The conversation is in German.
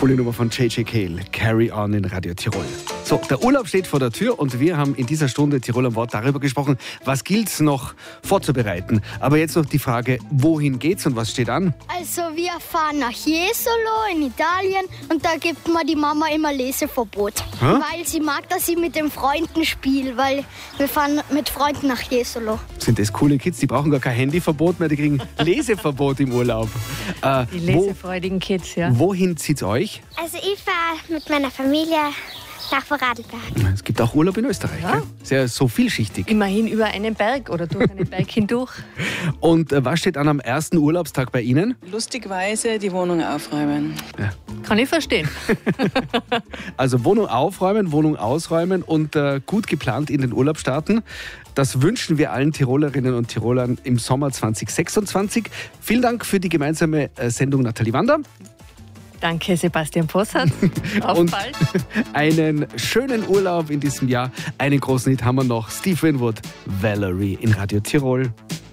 Coole Nummer von J.J. Cale, Carry On in Radio Tirol. So, der Urlaub steht vor der Tür und wir haben in dieser Stunde Tirol am Wort darüber gesprochen, was gilt's noch vorzubereiten. Aber jetzt noch die Frage, wohin geht's und was steht an? Also wir fahren nach Jesolo in Italien und da gibt mir die Mama immer Leseverbot. Weil sie mag, dass ich mit den Freunden spiele, weil wir fahren mit Freunden nach Jesolo. Sind das coole Kids, die brauchen gar kein Handyverbot mehr, die kriegen Leseverbot im Urlaub. Die lesefreudigen Kids, ja. Wohin zieht's euch? Also ich fahre mit meiner Familie nach Vorarlberg. Es gibt auch Urlaub in Österreich, Ja. gell? Sehr so vielschichtig. Immerhin über einen Berg oder durch einen Berg hindurch. Und was steht an am ersten Urlaubstag bei Ihnen? Lustigweise die Wohnung aufräumen. Kann ich verstehen. Also Wohnung aufräumen, Wohnung ausräumen und gut geplant in den Urlaub starten. Das wünschen wir allen Tirolerinnen und Tirolern im Sommer 2026. Vielen Dank für die gemeinsame Sendung, Nathalie Wander. Danke, Sebastian Possart. Auf Und bald. einen schönen Urlaub in diesem Jahr. Einen großen Hit haben wir noch. Steve Winwood, Valerie in Radio Tirol.